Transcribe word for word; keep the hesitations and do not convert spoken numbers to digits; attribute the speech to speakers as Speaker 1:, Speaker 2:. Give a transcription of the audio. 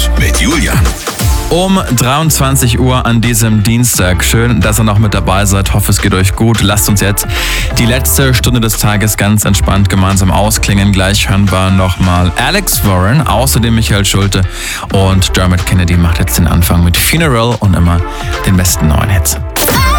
Speaker 1: News mit Julian.
Speaker 2: Um dreiundzwanzig Uhr an diesem Dienstag. Schön, dass ihr noch mit dabei seid. Hoffe, es geht euch gut. Lasst uns jetzt die letzte Stunde des Tages ganz entspannt gemeinsam ausklingen. Gleich hören wir nochmal Alex Warren, außerdem Michael Schulte und Dermot Kennedy macht jetzt den Anfang mit Funeral und immer den besten neuen Hits.